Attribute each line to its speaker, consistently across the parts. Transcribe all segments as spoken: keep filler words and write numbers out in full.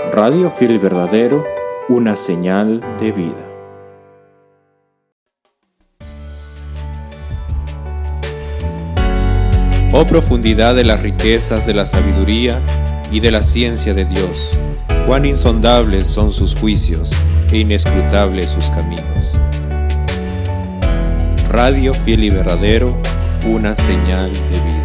Speaker 1: Radio Fiel y Verdadero, una señal de vida. Oh profundidad de las riquezas de la sabiduría y de la ciencia de Dios, cuán insondables son sus juicios e inescrutables sus caminos. Radio Fiel y Verdadero, una señal de vida.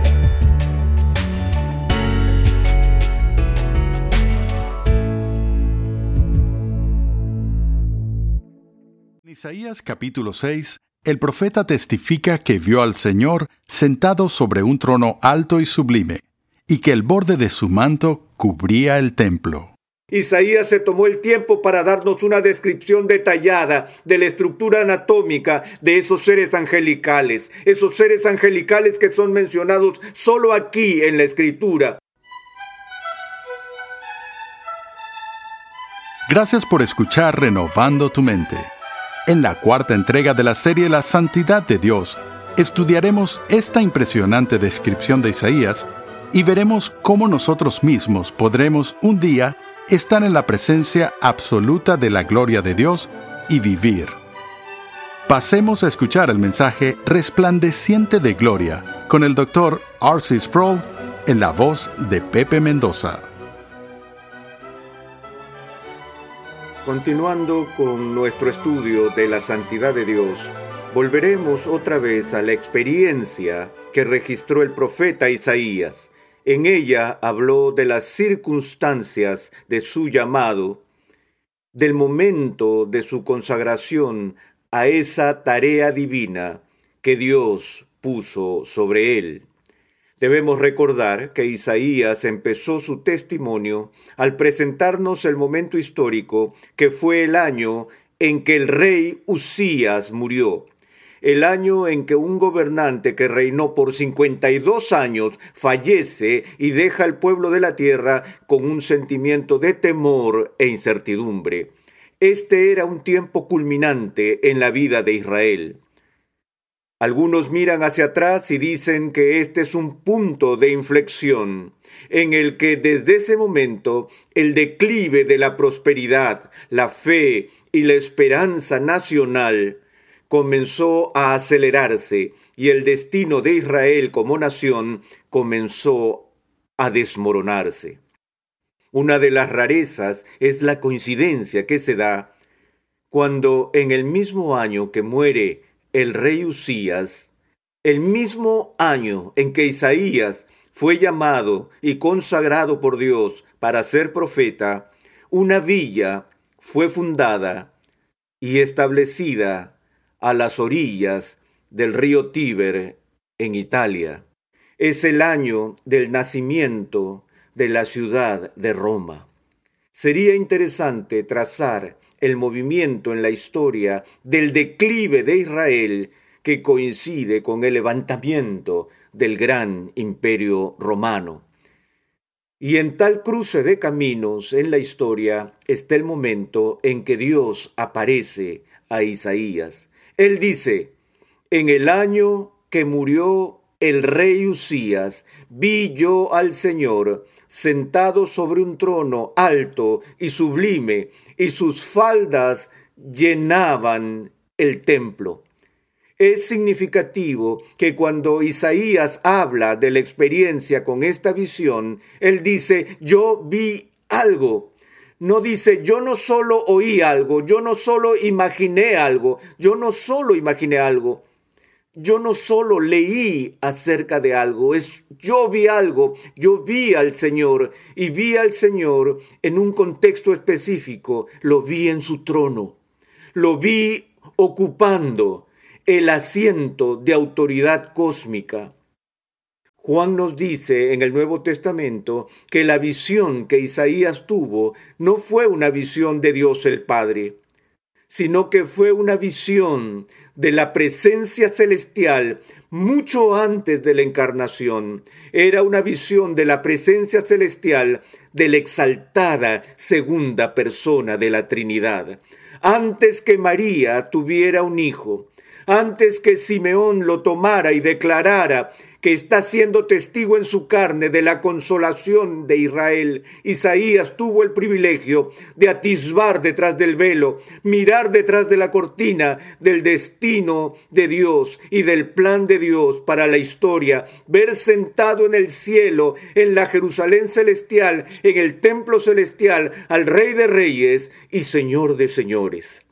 Speaker 2: En Isaías capítulo seis, el profeta testifica que vio al Señor sentado sobre un trono alto y sublime, y que el borde de su manto cubría el templo.
Speaker 3: Isaías se tomó el tiempo para darnos una descripción detallada de la estructura anatómica de esos seres angelicales, esos seres angelicales que son mencionados solo aquí en la Escritura.
Speaker 2: Gracias por escuchar Renovando tu Mente. En la cuarta entrega de la serie La Santidad de Dios, estudiaremos esta impresionante descripción de Isaías y veremos cómo nosotros mismos podremos un día estar en la presencia absoluta de la gloria de Dios y vivir. Pasemos a escuchar el mensaje Resplandeciente de Gloria con el doctor R C Sproul en la voz de Pepe Mendoza.
Speaker 3: Continuando con nuestro estudio de la santidad de Dios, volveremos otra vez a la experiencia que registró el profeta Isaías. En ella habló de las circunstancias de su llamado, del momento de su consagración a esa tarea divina que Dios puso sobre él. Debemos recordar que Isaías empezó su testimonio al presentarnos el momento histórico que fue el año en que el rey Usías murió. El año en que un gobernante que reinó por cincuenta y dos años fallece y deja al pueblo de la tierra con un sentimiento de temor e incertidumbre. Este era un tiempo culminante en la vida de Israel. Algunos miran hacia atrás y dicen que este es un punto de inflexión en el que desde ese momento el declive de la prosperidad, la fe y la esperanza nacional comenzó a acelerarse y el destino de Israel como nación comenzó a desmoronarse. Una de las rarezas es la coincidencia que se da cuando en el mismo año que muere el rey Usías, el mismo año en que Isaías fue llamado y consagrado por Dios para ser profeta, una villa fue fundada y establecida a las orillas del río Tíber en Italia. Es el año del nacimiento de la ciudad de Roma. Sería interesante trazar el movimiento en la historia del declive de Israel que coincide con el levantamiento del gran imperio romano. Y en tal cruce de caminos en la historia está el momento en que Dios aparece a Isaías. Él dice: en el año que murió el rey Usías, vi yo al Señor sentado sobre un trono alto y sublime, y sus faldas llenaban el templo. Es significativo que cuando Isaías habla de la experiencia con esta visión, él dice: yo vi algo. No dice: yo no solo oí algo, yo no solo imaginé algo, yo no solo imaginé algo. Yo no solo leí acerca de algo, es yo vi algo, yo vi al Señor y vi al Señor en un contexto específico, lo vi en su trono, lo vi ocupando el asiento de autoridad cósmica. Juan nos dice en el Nuevo Testamento que la visión que Isaías tuvo no fue una visión de Dios el Padre, sino que fue una visión de la presencia celestial mucho antes de la encarnación. Era una visión de la presencia celestial de la exaltada segunda persona de la Trinidad. Antes que María tuviera un hijo, antes que Simeón lo tomara y declarara que está siendo testigo en su carne de la consolación de Israel. Isaías tuvo el privilegio de atisbar detrás del velo, mirar detrás de la cortina del destino de Dios y del plan de Dios para la historia, ver sentado en el cielo, en la Jerusalén celestial, en el templo celestial, al Rey de Reyes y Señor de Señores.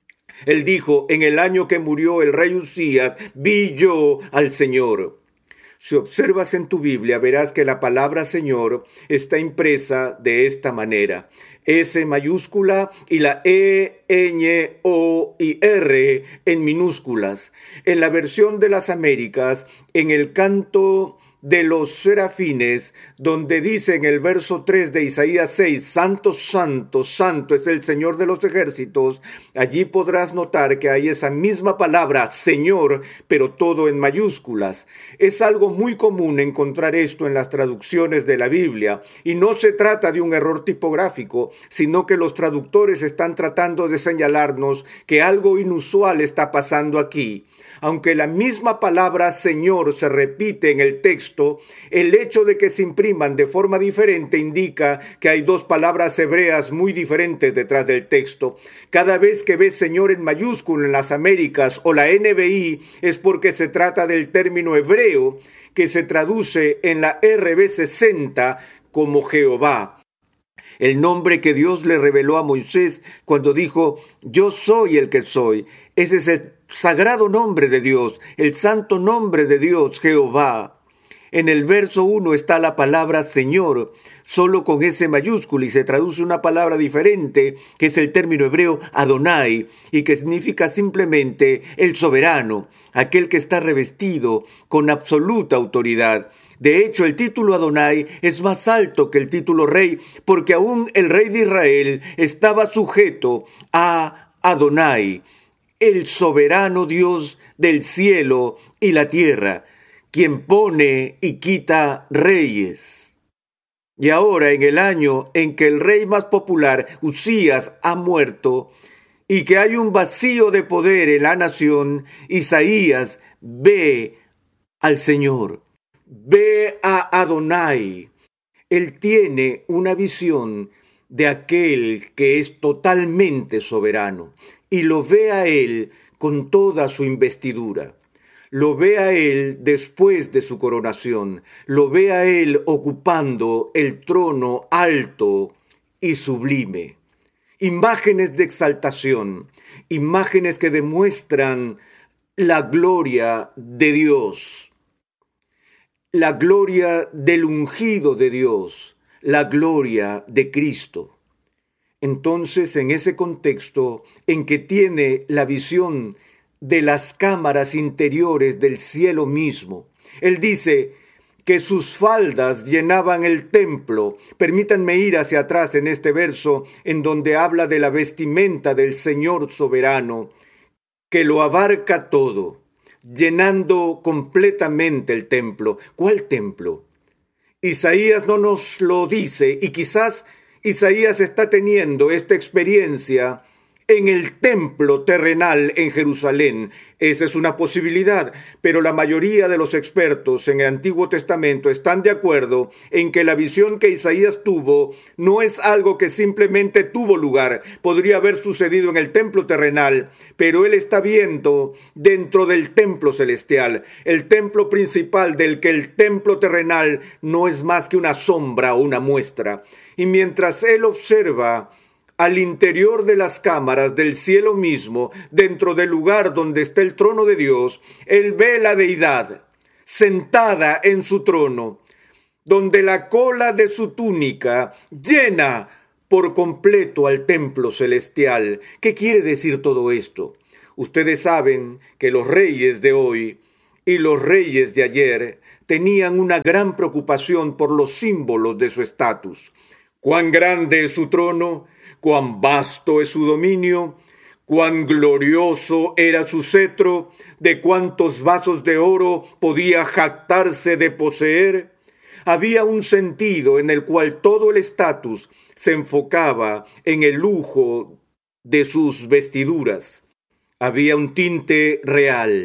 Speaker 3: Él dijo, en el año que murió el rey Usías, vi yo al Señor. Si observas en tu Biblia, verás que la palabra Señor está impresa de esta manera. S mayúscula y la E, Ñ, O y R en minúsculas. En la versión de las Américas, en el canto de los serafines, donde dice en el verso tres de Isaías seis, Santo, Santo, Santo es el Señor de los ejércitos, allí podrás notar que hay esa misma palabra, Señor, pero todo en mayúsculas. Es algo muy común encontrar esto en las traducciones de la Biblia, y no se trata de un error tipográfico, sino que los traductores están tratando de señalarnos que algo inusual está pasando aquí. Aunque la misma palabra Señor se repite en el texto, el hecho de que se impriman de forma diferente indica que hay dos palabras hebreas muy diferentes detrás del texto. Cada vez que ves Señor en mayúsculo en las Américas o la N B I es porque se trata del término hebreo que se traduce en la R B sesenta como Jehová. El nombre que Dios le reveló a Moisés cuando dijo, yo soy el que soy. Ese es el sagrado nombre de Dios, el santo nombre de Dios, Jehová. En el verso uno está la palabra Señor, solo con S mayúscula, y se traduce una palabra diferente, que es el término hebreo Adonai, y que significa simplemente el soberano, aquel que está revestido con absoluta autoridad. De hecho, el título Adonai es más alto que el título rey, porque aún el rey de Israel estaba sujeto a Adonai, el soberano Dios del cielo y la tierra, quien pone y quita reyes. Y ahora, en el año en que el rey más popular, Usías, ha muerto, y que hay un vacío de poder en la nación, Isaías ve al Señor. Ve a Adonai. Él tiene una visión de aquel que es totalmente soberano y lo ve a él con toda su investidura. Lo ve a él después de su coronación. Lo ve a él ocupando el trono alto y sublime. Imágenes de exaltación, imágenes que demuestran la gloria de Dios. La gloria del ungido de Dios, la gloria de Cristo. Entonces, en ese contexto en que tiene la visión de las cámaras interiores del cielo mismo, él dice que sus faldas llenaban el templo. Permítanme ir hacia atrás en este verso en donde habla de la vestimenta del Señor soberano, que lo abarca todo, llenando completamente el templo. ¿Cuál templo? Isaías no nos lo dice, y quizás Isaías está teniendo esta experiencia en el templo terrenal en Jerusalén. Esa es una posibilidad, pero la mayoría de los expertos en el Antiguo Testamento están de acuerdo en que la visión que Isaías tuvo no es algo que simplemente tuvo lugar. Podría haber sucedido en el templo terrenal, pero él está viendo dentro del templo celestial, el templo principal del que el templo terrenal no es más que una sombra o una muestra. Y mientras él observa al interior de las cámaras del cielo mismo, dentro del lugar donde está el trono de Dios, él ve la deidad sentada en su trono, donde la cola de su túnica llena por completo al templo celestial. ¿Qué quiere decir todo esto? Ustedes saben que los reyes de hoy y los reyes de ayer tenían una gran preocupación por los símbolos de su estatus. ¿Cuán grande es su trono? ¿Cuán vasto es su dominio? ¿Cuán glorioso era su cetro? ¿De cuántos vasos de oro podía jactarse de poseer? Había un sentido en el cual todo el estatus se enfocaba en el lujo de sus vestiduras. Había un tinte real,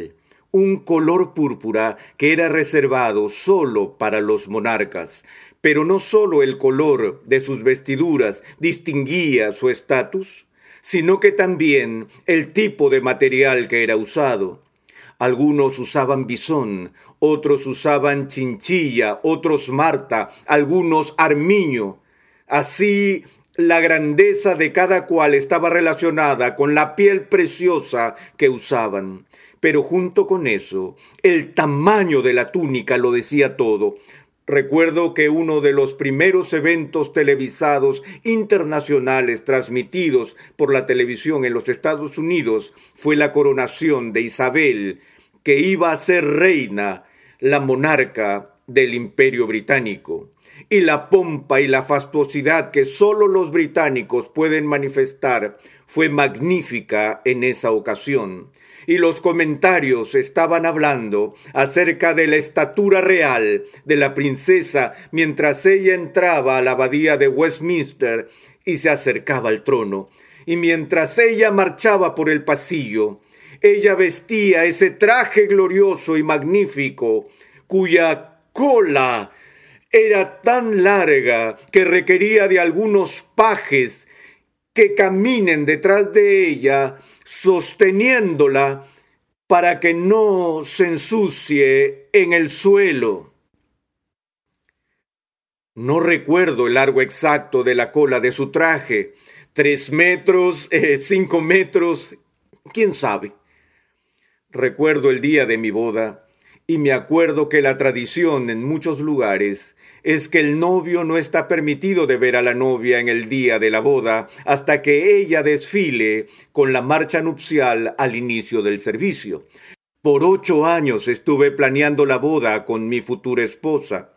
Speaker 3: un color púrpura que era reservado solo para los monarcas. Pero no solo el color de sus vestiduras distinguía su estatus, sino que también el tipo de material que era usado. Algunos usaban bisón, otros usaban chinchilla, otros marta, algunos armiño. Así, la grandeza de cada cual estaba relacionada con la piel preciosa que usaban. Pero junto con eso, el tamaño de la túnica lo decía todo. Recuerdo que uno de los primeros eventos televisados internacionales transmitidos por la televisión en los Estados Unidos fue la coronación de Isabel, que iba a ser reina, la monarca del Imperio Británico. Y la pompa y la fastuosidad que solo los británicos pueden manifestar fue magnífica en esa ocasión. Y los comentarios estaban hablando acerca de la estatura real de la princesa mientras ella entraba a la abadía de Westminster y se acercaba al trono. Y mientras ella marchaba por el pasillo, ella vestía ese traje glorioso y magnífico, cuya cola era tan larga que requería de algunos pajes que caminen detrás de ella, sosteniéndola para que no se ensucie en el suelo. No recuerdo el largo exacto de la cola de su traje, tres metros, eh, cinco metros, quién sabe. Recuerdo el día de mi boda y me acuerdo que la tradición en muchos lugares es que el novio no está permitido de ver a la novia en el día de la boda hasta que ella desfile con la marcha nupcial al inicio del servicio. Por ocho años estuve planeando la boda con mi futura esposa.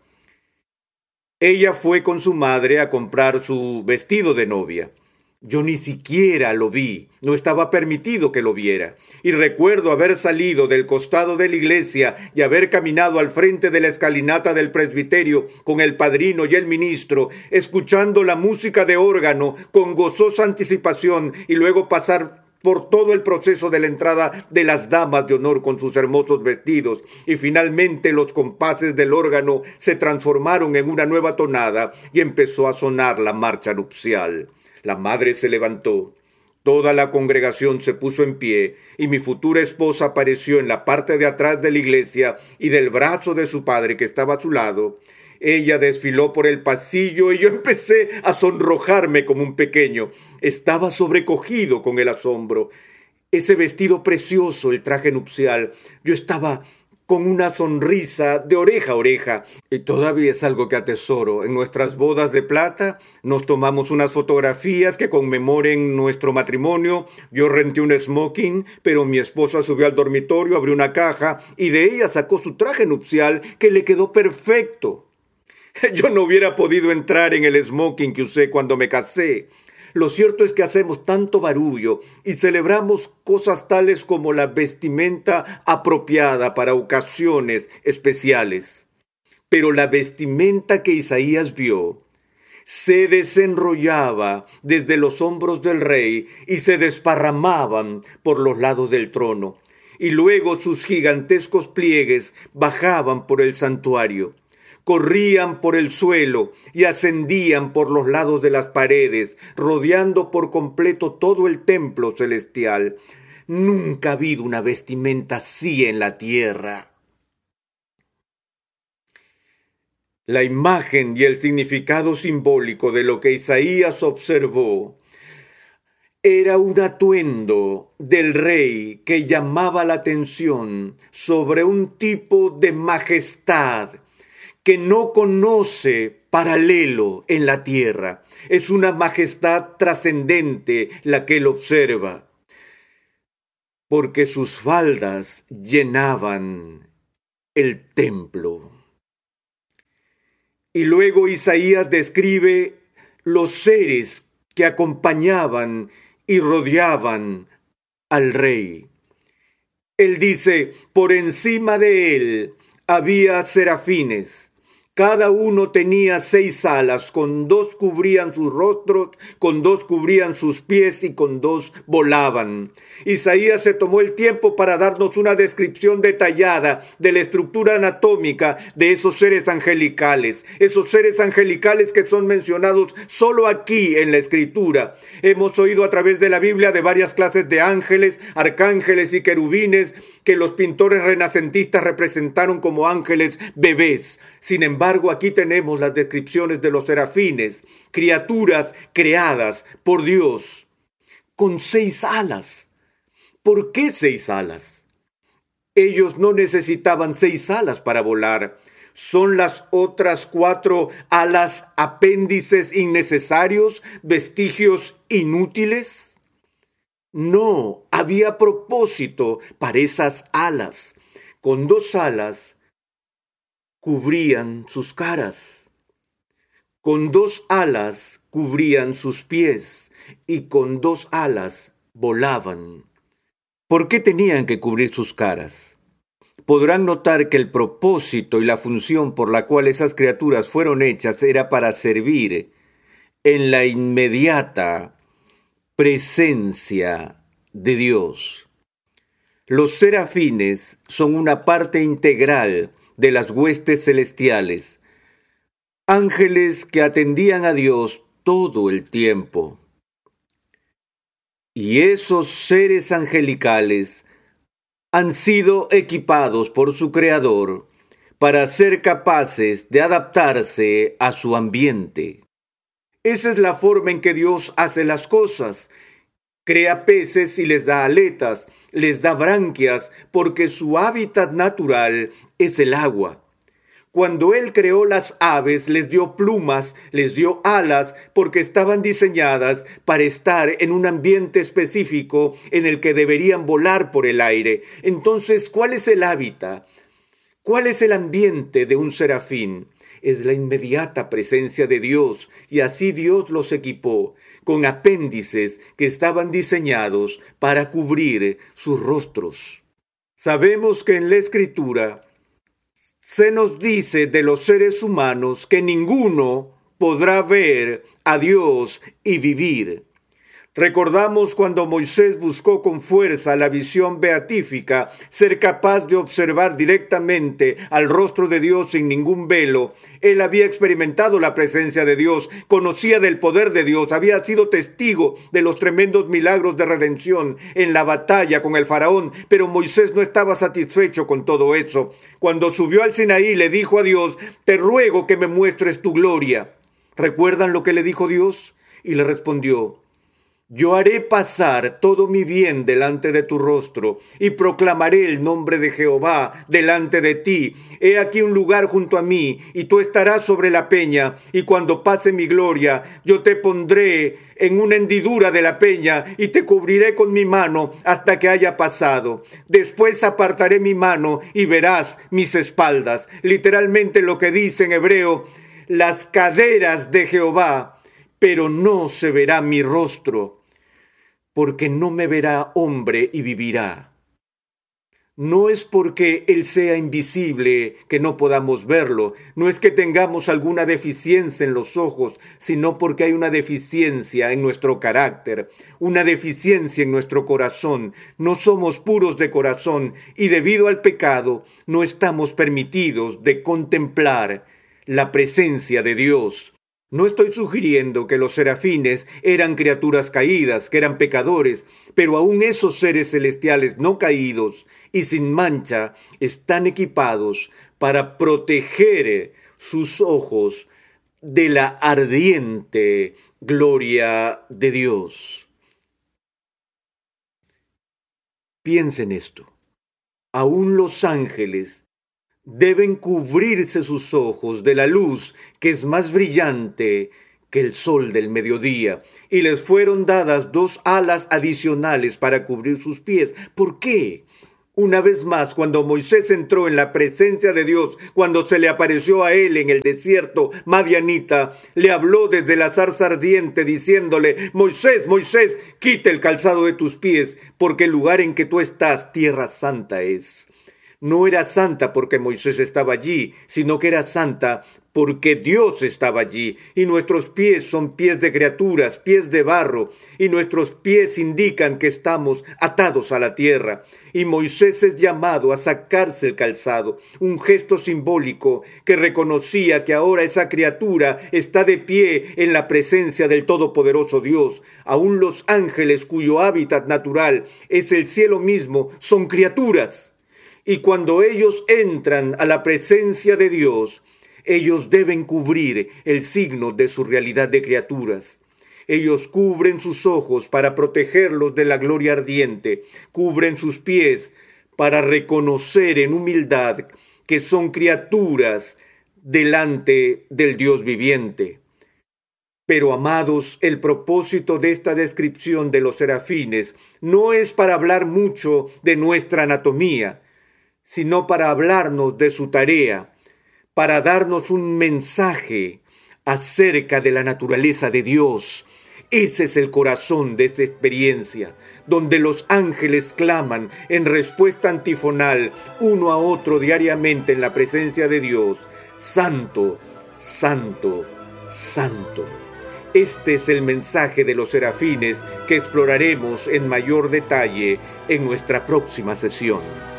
Speaker 3: Ella fue con su madre a comprar su vestido de novia. Yo ni siquiera lo vi, no estaba permitido que lo viera. Y recuerdo haber salido del costado de la iglesia y haber caminado al frente de la escalinata del presbiterio con el padrino y el ministro, escuchando la música de órgano con gozosa anticipación y luego pasar por todo el proceso de la entrada de las damas de honor con sus hermosos vestidos, y finalmente los compases del órgano se transformaron en una nueva tonada y empezó a sonar la marcha nupcial. La madre se levantó, toda la congregación se puso en pie y mi futura esposa apareció en la parte de atrás de la iglesia y del brazo de su padre que estaba a su lado. Ella desfiló por el pasillo y yo empecé a sonrojarme como un pequeño. Estaba sobrecogido con el asombro. Ese vestido precioso, el traje nupcial, yo estaba con una sonrisa de oreja a oreja. Y todavía es algo que atesoro. En nuestras bodas de plata nos tomamos unas fotografías que conmemoren nuestro matrimonio. Yo renté un smoking, pero mi esposa subió al dormitorio, abrió una caja y de ella sacó su traje nupcial que le quedó perfecto. Yo no hubiera podido entrar en el smoking que usé cuando me casé. Lo cierto es que hacemos tanto barullo y celebramos cosas tales como la vestimenta apropiada para ocasiones especiales. Pero la vestimenta que Isaías vio se desenrollaba desde los hombros del rey y se desparramaban por los lados del trono, y luego sus gigantescos pliegues bajaban por el santuario. Corrían por el suelo y ascendían por los lados de las paredes, rodeando por completo todo el templo celestial. Nunca ha habido una vestimenta así en la tierra. La imagen y el significado simbólico de lo que Isaías observó era un atuendo del rey que llamaba la atención sobre un tipo de majestad que no conoce paralelo en la tierra. Es una majestad trascendente la que él observa, porque sus faldas llenaban el templo. Y luego Isaías describe los seres que acompañaban y rodeaban al rey. Él dice, por encima de él había serafines, Cada uno tenía seis alas, con dos cubrían sus rostros, con dos cubrían sus pies y con dos volaban. Isaías se tomó el tiempo para darnos una descripción detallada de la estructura anatómica de esos seres angelicales, esos seres angelicales que son mencionados solo aquí en la Escritura. Hemos oído a través de la Biblia de varias clases de ángeles, arcángeles y querubines que los pintores renacentistas representaron como ángeles bebés. Sin embargo, aquí tenemos las descripciones de los serafines, criaturas creadas por Dios, con seis alas. ¿Por qué seis alas? Ellos no necesitaban seis alas para volar. ¿Son las otras cuatro alas apéndices innecesarios, vestigios inútiles? No, había propósito para esas alas. Con dos alas cubrían sus caras, con dos alas cubrían sus pies y con dos alas volaban. ¿Por qué tenían que cubrir sus caras? Podrán notar que el propósito y la función por la cual esas criaturas fueron hechas era para servir en la inmediata presencia de Dios. Los serafines son una parte integral de las huestes celestiales, ángeles que atendían a Dios todo el tiempo. Y esos seres angelicales han sido equipados por su Creador para ser capaces de adaptarse a su ambiente. Esa es la forma en que Dios hace las cosas. Crea peces y les da aletas, les da branquias, porque su hábitat natural es el agua. Cuando Él creó las aves, les dio plumas, les dio alas, porque estaban diseñadas para estar en un ambiente específico en el que deberían volar por el aire. Entonces, ¿cuál es el hábitat? ¿Cuál es el ambiente de un serafín? Es la inmediata presencia de Dios, y así Dios los equipó con apéndices que estaban diseñados para cubrir sus rostros. Sabemos que en la Escritura se nos dice de los seres humanos que ninguno podrá ver a Dios y vivir. Recordamos cuando Moisés buscó con fuerza la visión beatífica, ser capaz de observar directamente al rostro de Dios sin ningún velo. Él había experimentado la presencia de Dios, conocía del poder de Dios, había sido testigo de los tremendos milagros de redención en la batalla con el faraón, pero Moisés no estaba satisfecho con todo eso. Cuando subió al Sinaí le dijo a Dios: te ruego que me muestres tu gloria. ¿Recuerdan lo que le dijo Dios? Y le respondió: yo haré pasar todo mi bien delante de tu rostro y proclamaré el nombre de Jehová delante de ti. He aquí un lugar junto a mí y tú estarás sobre la peña, y cuando pase mi gloria yo te pondré en una hendidura de la peña y te cubriré con mi mano hasta que haya pasado. Después apartaré mi mano y verás mis espaldas. Literalmente lo que dice en hebreo, las caderas de Jehová, pero no se verá mi rostro, porque no me verá hombre y vivirá. No es porque Él sea invisible que no podamos verlo, no es que tengamos alguna deficiencia en los ojos, sino porque hay una deficiencia en nuestro carácter, una deficiencia en nuestro corazón. No somos puros de corazón y debido al pecado no estamos permitidos de contemplar la presencia de Dios. No estoy sugiriendo que los serafines eran criaturas caídas, que eran pecadores, pero aún esos seres celestiales no caídos y sin mancha están equipados para proteger sus ojos de la ardiente gloria de Dios. Piensen esto. Aún los ángeles deben cubrirse sus ojos de la luz que es más brillante que el sol del mediodía, y les fueron dadas dos alas adicionales para cubrir sus pies. ¿Por qué? Una vez más, cuando Moisés entró en la presencia de Dios, cuando se le apareció a él en el desierto madianita, le habló desde la zarza ardiente diciéndole: Moisés, Moisés, quita el calzado de tus pies, porque el lugar en que tú estás, tierra santa es. No era santa porque Moisés estaba allí, sino que era santa porque Dios estaba allí, y nuestros pies son pies de criaturas, pies de barro, y nuestros pies indican que estamos atados a la tierra. Y Moisés es llamado a sacarse el calzado, un gesto simbólico que reconocía que ahora esa criatura está de pie en la presencia del Todopoderoso Dios. Aún los ángeles, cuyo hábitat natural es el cielo mismo, son criaturas. Y cuando ellos entran a la presencia de Dios, ellos deben cubrir el signo de su realidad de criaturas. Ellos cubren sus ojos para protegerlos de la gloria ardiente, cubren sus pies para reconocer en humildad que son criaturas delante del Dios viviente. Pero, amados, el propósito de esta descripción de los serafines no es para hablar mucho de nuestra anatomía, sino para hablarnos de su tarea, para darnos un mensaje acerca de la naturaleza de Dios. Ese es el corazón de esta experiencia, donde los ángeles claman en respuesta antifonal uno a otro diariamente en la presencia de Dios: Santo, Santo, Santo. Este es el mensaje de los serafines que exploraremos en mayor detalle en nuestra próxima sesión.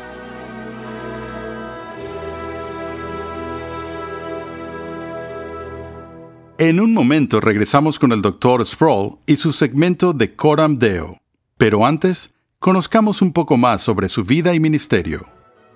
Speaker 2: En un momento regresamos con el doctor Sproul y su segmento de Coram Deo. Pero antes, conozcamos un poco más sobre su vida y ministerio.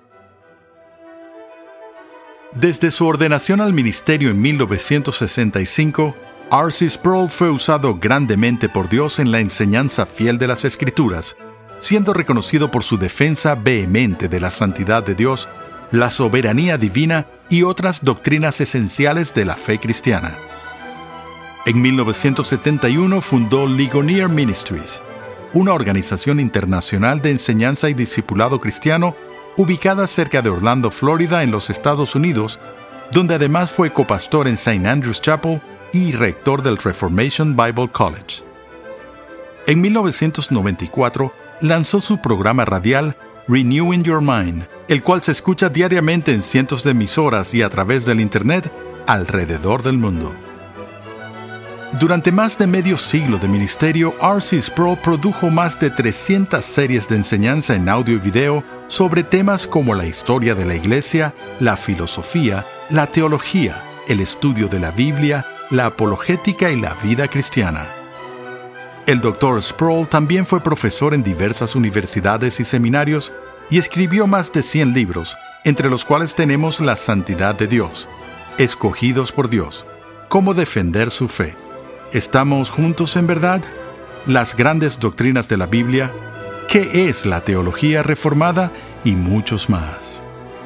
Speaker 2: Desde su ordenación al ministerio en mil novecientos sesenta y cinco, R C Sproul fue usado grandemente por Dios en la enseñanza fiel de las Escrituras, siendo reconocido por su defensa vehemente de la santidad de Dios, la soberanía divina y otras doctrinas esenciales de la fe cristiana. En mil novecientos setenta y uno fundó Ligonier Ministries, una organización internacional de enseñanza y discipulado cristiano ubicada cerca de Orlando, Florida, en los Estados Unidos, donde además fue copastor en Saint Andrew's Chapel y rector del Reformation Bible College. En mil novecientos noventa y cuatro lanzó su programa radial Renewing Your Mind, el cual se escucha diariamente en cientos de emisoras y a través del Internet alrededor del mundo. Durante más de medio siglo de ministerio, R C Sproul produjo más de trescientas series de enseñanza en audio y video sobre temas como la historia de la Iglesia, la filosofía, la teología, el estudio de la Biblia, la apologética y la vida cristiana. El doctor Sproul también fue profesor en diversas universidades y seminarios y escribió más de cien libros, entre los cuales tenemos La Santidad de Dios, Escogidos por Dios, Cómo defender su fe, ¿Estamos juntos en verdad? Las grandes doctrinas de la Biblia, ¿qué es la teología reformada? Y muchos más.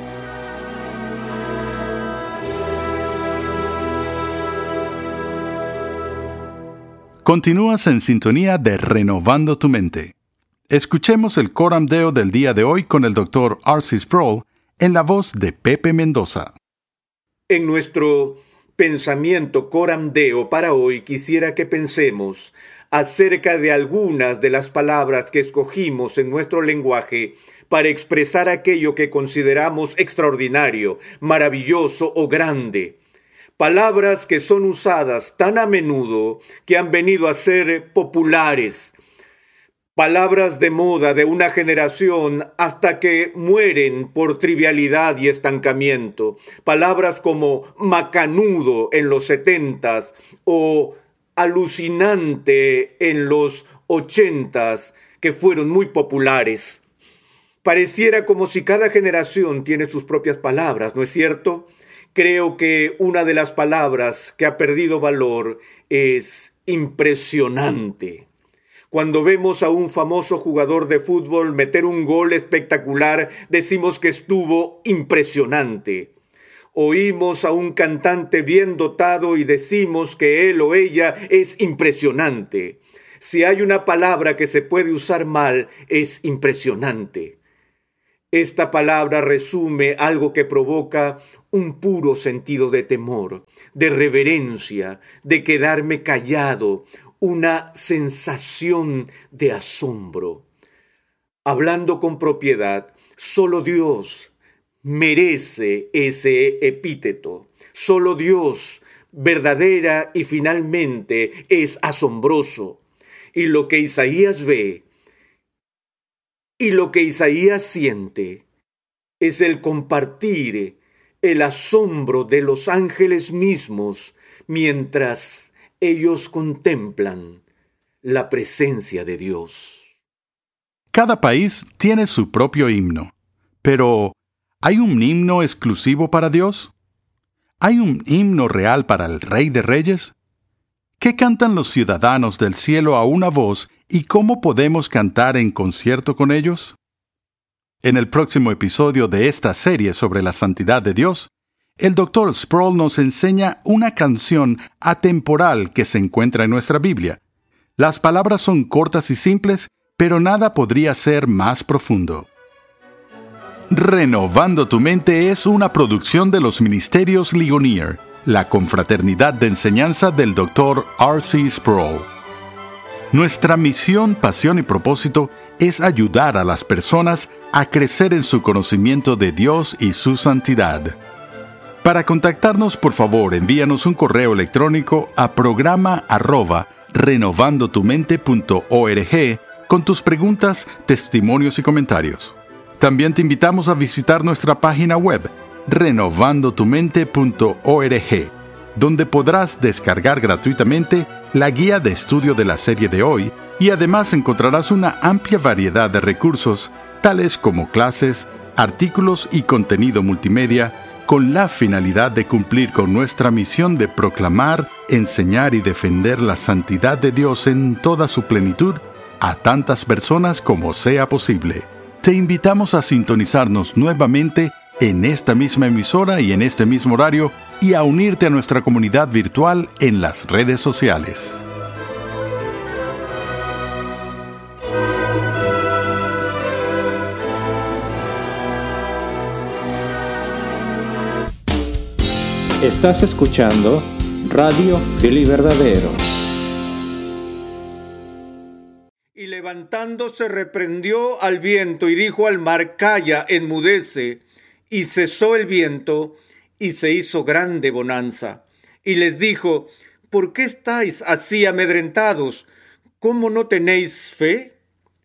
Speaker 2: Continúas en sintonía de Renovando tu Mente. Escuchemos el Coram Deo del día de hoy con el doctor R C Sproul en la voz de Pepe Mendoza.
Speaker 3: En nuestro pensamiento Coram Deo para hoy quisiera que pensemos acerca de algunas de las palabras que escogimos en nuestro lenguaje para expresar aquello que consideramos extraordinario, maravilloso o grande. Palabras que son usadas tan a menudo que han venido a ser populares. Palabras de moda de una generación hasta que mueren por trivialidad y estancamiento. Palabras como macanudo en los setentas o alucinante en los ochentas, que fueron muy populares. Pareciera como si cada generación tiene sus propias palabras, ¿no es cierto? Creo que una de las palabras que ha perdido valor es impresionante. Cuando vemos a un famoso jugador de fútbol meter un gol espectacular, decimos que estuvo impresionante. Oímos a un cantante bien dotado y decimos que él o ella es impresionante. Si hay una palabra que se puede usar mal, es impresionante. Esta palabra resume algo que provoca un puro sentido de temor, de reverencia, de quedarme callado, una sensación de asombro. Hablando con propiedad, solo Dios merece ese epíteto. Solo Dios, verdadera y finalmente, es asombroso. Y lo que Isaías ve y lo que Isaías siente es el compartir el asombro de los ángeles mismos mientras ellos contemplan la presencia de Dios.
Speaker 2: Cada país tiene su propio himno, pero ¿hay un himno exclusivo para Dios? ¿Hay un himno real para el Rey de Reyes? ¿Qué cantan los ciudadanos del cielo a una voz y cómo podemos cantar en concierto con ellos? En el próximo episodio de esta serie sobre la santidad de Dios, el doctor Sproul nos enseña una canción atemporal que se encuentra en nuestra Biblia. Las palabras son cortas y simples, pero nada podría ser más profundo. Renovando tu mente es una producción de los Ministerios Ligonier, la confraternidad de enseñanza del doctor R C Sproul. Nuestra misión, pasión y propósito es ayudar a las personas a crecer en su conocimiento de Dios y su santidad. Para contactarnos, por favor, envíanos un correo electrónico a programa arroba renovandotumente punto org con tus preguntas, testimonios y comentarios. También te invitamos a visitar nuestra página web renovandotumente punto org, donde podrás descargar gratuitamente la guía de estudio de la serie de hoy y además encontrarás una amplia variedad de recursos, tales como clases, artículos y contenido multimedia, con la finalidad de cumplir con nuestra misión de proclamar, enseñar y defender la santidad de Dios en toda su plenitud a tantas personas como sea posible. Te invitamos a sintonizarnos nuevamente en esta misma emisora y en este mismo horario y a unirte a nuestra comunidad virtual en las redes sociales.
Speaker 1: Estás escuchando Radio Fiel y Verdadero.
Speaker 3: Y levantándose reprendió al viento y dijo al mar: calla, enmudece. Y cesó el viento y se hizo grande bonanza. Y les dijo: ¿por qué estáis así amedrentados? ¿Cómo no tenéis fe?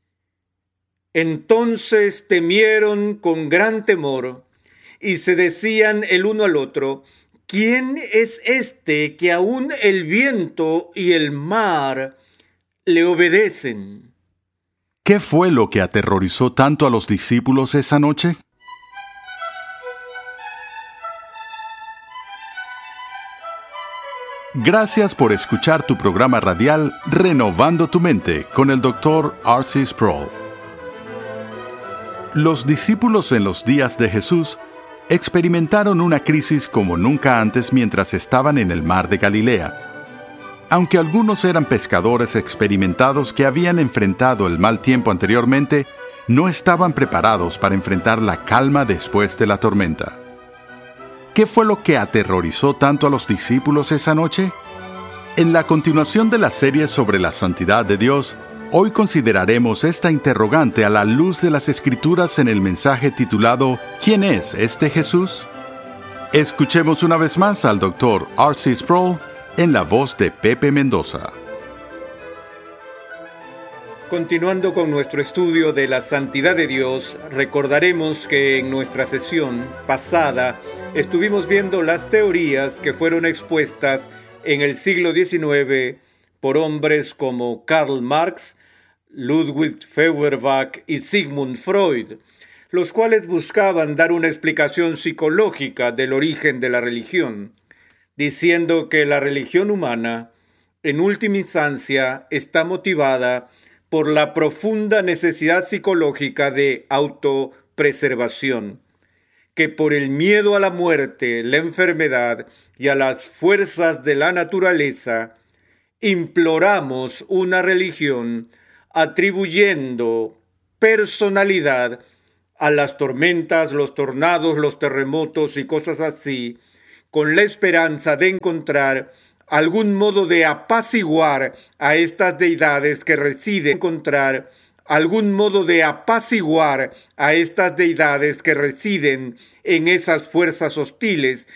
Speaker 3: Entonces temieron con gran temor y se decían el uno al otro: ¿quién es este que aún el viento y el mar le obedecen?
Speaker 2: ¿Qué fue lo que aterrorizó tanto a los discípulos esa noche? Gracias por escuchar tu programa radial Renovando tu Mente con el doctor R C Sproul. Los discípulos en los días de Jesús experimentaron una crisis como nunca antes mientras estaban en el mar de Galilea. Aunque algunos eran pescadores experimentados que habían enfrentado el mal tiempo anteriormente, no estaban preparados para enfrentar la calma después de la tormenta. ¿Qué fue lo que aterrorizó tanto a los discípulos esa noche? En la continuación de la serie sobre la santidad de Dios, hoy consideraremos esta interrogante a la luz de las Escrituras en el mensaje titulado ¿Quién es este Jesús? Escuchemos una vez más al doctor R C Sproul en la voz de Pepe Mendoza.
Speaker 3: Continuando con nuestro estudio de la santidad de Dios, recordaremos que en nuestra sesión pasada estuvimos viendo las teorías que fueron expuestas en el siglo diecinueve por hombres como Karl Marx, Ludwig Feuerbach y Sigmund Freud, los cuales buscaban dar una explicación psicológica del origen de la religión, diciendo que la religión humana, en última instancia, está motivada por la profunda necesidad psicológica de autopreservación, que por el miedo a la muerte, la enfermedad y a las fuerzas de la naturaleza, imploramos una religión atribuyendo personalidad a las tormentas, los tornados, los terremotos y cosas así, con la esperanza de encontrar algún modo de apaciguar a estas deidades que residen, encontrar algún modo de apaciguar a estas deidades que residen en esas fuerzas hostiles